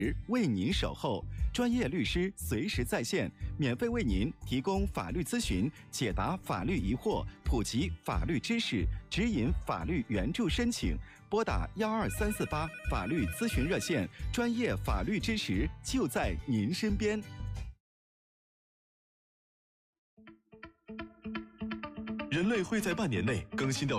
为您守候，专业律师随时在线，免费为您提供法律咨询，解答法律疑惑，普及法律知识，指引法律援助申请。拨打12348法律咨询热线，专业法律支持就在您身边。 人类会在半年内更新掉